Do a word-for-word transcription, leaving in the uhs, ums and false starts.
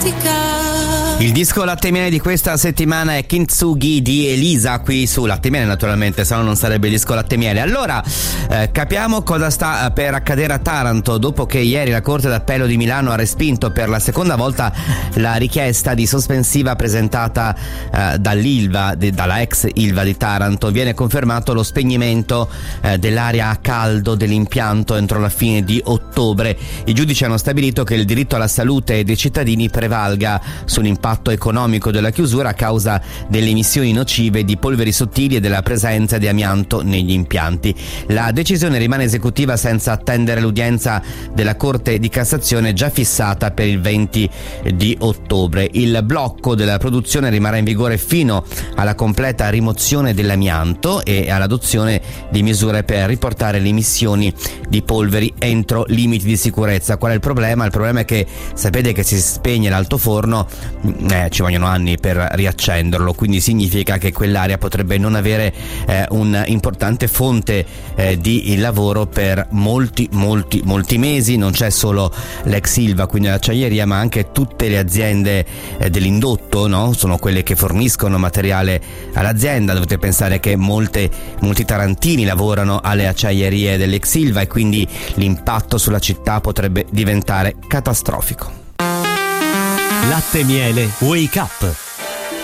Il disco Latte e Miele di questa settimana è Kintsugi di Elisa, qui su Latte e Miele naturalmente, se no non sarebbe il disco Latte e Miele. Allora, eh, capiamo cosa sta per accadere a Taranto dopo che ieri la Corte d'Appello di Milano ha respinto per la seconda volta la richiesta di sospensiva presentata eh, dall'Ilva, de, dalla ex Ilva di Taranto. Viene confermato lo spegnimento eh, dell'area a caldo dell'impianto entro la fine di ottobre. I giudici hanno stabilito che il diritto alla salute dei cittadini prevalga sull'impatto economico della chiusura a causa delle emissioni nocive di polveri sottili e della presenza di amianto negli impianti. La decisione rimane esecutiva senza attendere l'udienza della Corte di Cassazione già fissata per il venti di ottobre. Il blocco della produzione rimarrà in vigore fino alla completa rimozione dell'amianto e all'adozione di misure per riportare le emissioni di polveri entro limiti di sicurezza. Qual è il problema? Il problema è che sapete che si spegne l'altoforno, eh, ci vogliono anni per riaccenderlo, quindi significa che quell'area potrebbe non avere eh, un'importante fonte eh, di lavoro per molti molti molti mesi. Non c'è solo l'ex Ilva, quindi l'acciaieria, ma anche tutte le aziende eh, dell'indotto, no? Sono quelle che forniscono materiale all'azienda. Dovete pensare che molte, molti tarantini lavorano alle acciaierie dell'ex Ilva e quindi l'impatto sulla città potrebbe diventare catastrofico. Latte e Miele Wake Up.